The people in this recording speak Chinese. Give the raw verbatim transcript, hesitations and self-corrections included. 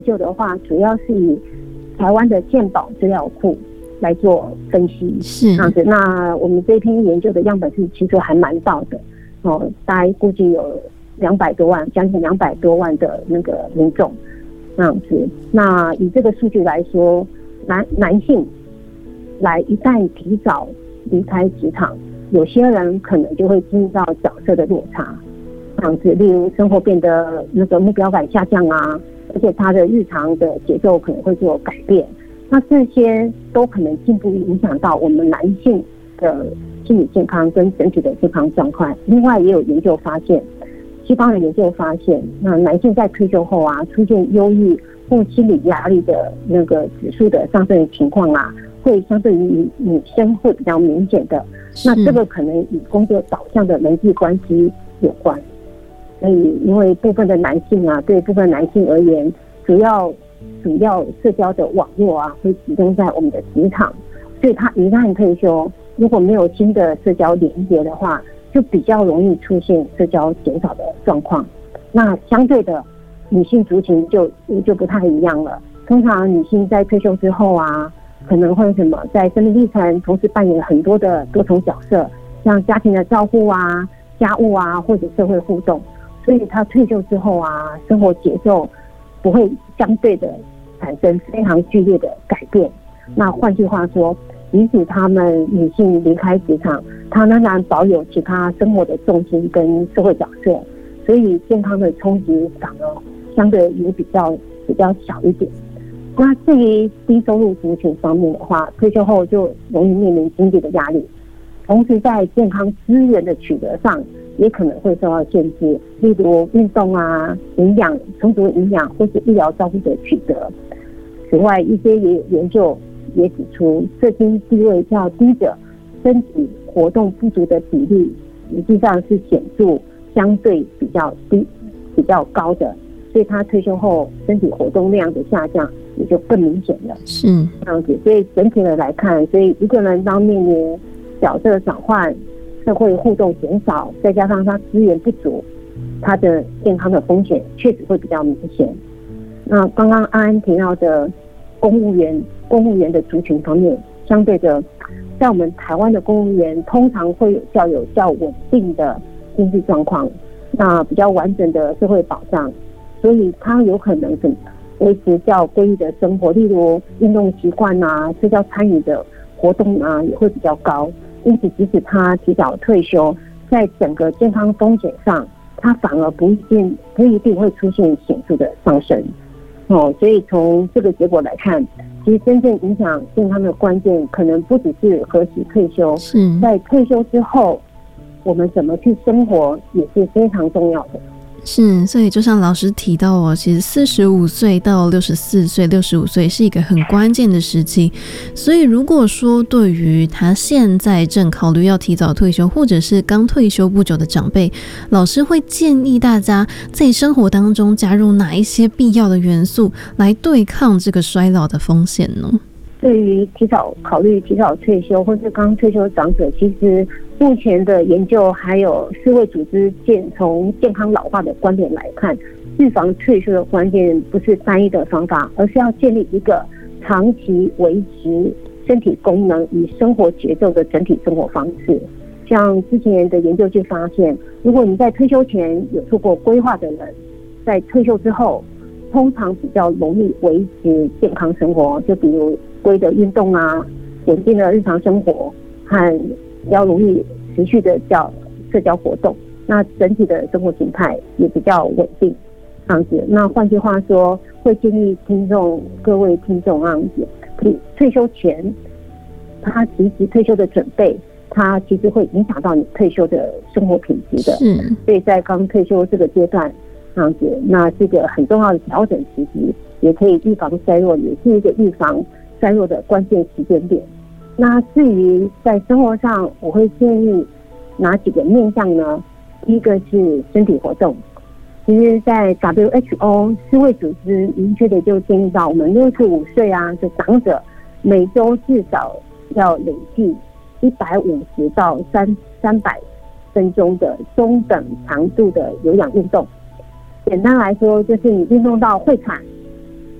究的话，主要是以台湾的健保资料库来做分析， 是这样子。那我们这篇研究的样本是其实还蛮大的哦，大概估计有两百多万，将近两百多万的那个民众这样子。那以这个数据来说，男男性来一旦提早离开职场，有些人可能就会进入到角色的落差，这样子，例如生活变得那个目标感下降啊，而且他的日常的节奏可能会做改变。那这些都可能进一步影响到我们男性的心理健康跟整体的健康状况。另外也有研究发现，西方的研究发现，那男性在退休后啊，出现忧郁或心理压力的那个指数的上升的情况啊，会相对于女生会比较明显的。那这个可能与工作导向的人际关系有关。所以因为部分的男性啊，对部分男性而言，主要主要社交的网络啊，会集中在我们的职场，所以他一旦退休，如果没有新的社交连接的话，就比较容易出现社交减少的状况。那相对的，女性族群就就不太一样了。通常女性在退休之后啊，可能会什么，在生命历程同时扮演很多的多重角色，像家庭的照顾啊、家务啊，或者社会互动。所以她退休之后啊，生活节奏不会相对的产生非常剧烈的改变。那换句话说，即使她们女性离开职场，她仍然保有其他生活的重心跟社会角色，所以健康的冲击反而相对也比较比较小一点。那至于低收入族群方面的话，退休后就容易面临经济的压力，同时在健康资源的取得上也可能会受到限制，例如运动啊、营养充足的营养或是医疗照顾的取得。此外，一些也有研究也指出，社经地位较低者身体活动不足的比例实际上是显著相对比较低、比较高的，所以他退休后身体活动量的下降也就更明显了。 是这样子，所以整体的来看，所以一个人当面临角色转换、社会互动减少，再加上他资源不足，他的健康的风险确实会比较明显。那刚刚安安提到的公务员、公务员的族群方面，相对的，在我们台湾的公务员通常会有较有较稳定的经济状况，那比较完整的社会保障，所以他有可能是维持较规律的生活，例如运动习惯啊、社交参与的活动啊，也会比较高。因此，即使他提早退休，在整个健康风险上，他反而不一定不一定会出现显著的上升。哦，所以从这个结果来看，其实真正影响健康的关键，可能不只是何时退休，在退休之后，我们怎么去生活也是非常重要的。 是，所以就像老师提到哦，其实四十五岁到六十四岁、六十五岁是一个很关键的时期。所以如果说对于他现在正考虑要提早退休，或者是刚退休不久的长辈，老师会建议大家在生活当中加入哪一些必要的元素来对抗这个衰老的风险呢？ 对于提早考虑提早退休或是刚退休的长者，其实目前的研究还有世卫组织健从健康老化的观点来看，预防退休的关键不是单一的方法，而是要建立一个长期维持身体功能与生活节奏的整体生活方式。像之前的研究就发现，如果你在退休前有做过规划的人，在退休之后通常比较容易维持健康生活，就比如规的运动啊、稳定的日常生活和比较容易持续的叫社交活动，那整体的生活形态也比较稳定这样子。那换句话说，会建议听众各位听众这样子，退休前他其实退休的准备，它其实会影响到你退休的生活品质的。 是， 所以在刚退休这个阶段这样子，那这个很重要的调整时机，也可以预防衰弱，也是一个预防衰弱的关键时间点。那至于在生活上，我会建议哪几个面向呢？第一个是身体活动。其实在 W H O 世卫组织明确的就建议到，我们六十五岁啊的长者每周至少要累计一百五十到三三百分钟的中等强度的有氧运动。简单来说，就是你运动到会喘，